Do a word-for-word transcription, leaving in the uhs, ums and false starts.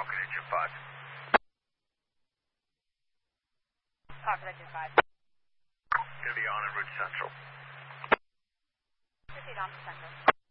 Falcon Engine five. Falcon Engine five. Gonna be on en route central. Proceed on to Central.